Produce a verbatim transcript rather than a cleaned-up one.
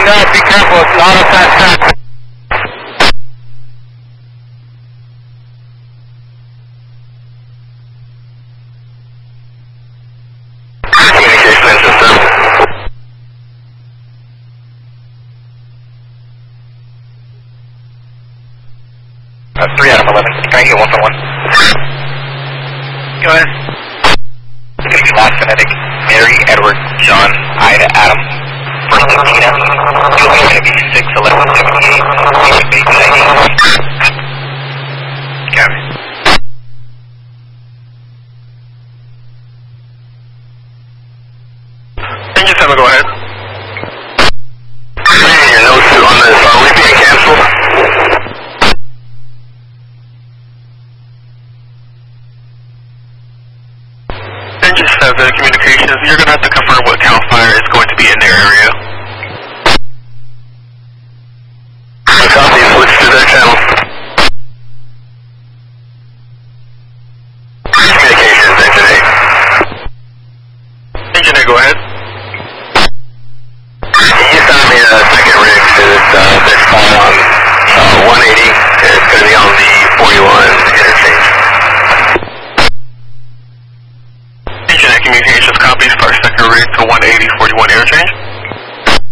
up, be careful, it's auto fast track. Communication system. Uh, three out of eleven. Can I get one for one? Go ahead. It's going to be last phonetic. Mary, Edward, John, Ida, Adam. First name Tina. You'll be going to be six eleven seventy-eight. Name baby I D. Copy. Engine seven, go ahead. Reading your notes on this. Are we being canceled? Engine seven, communications. You're going to have to confirm what CAL FIRE is going to be in their area. Copy, switch to their channel. Communications, engine eight. Engine eight, go ahead. Can you send me a second rig to this uh, next call on uh, one eighty? It's going to be on the forty-one interchange. Engine eight, communications, copies for second rig to one eighty, forty-one interchange.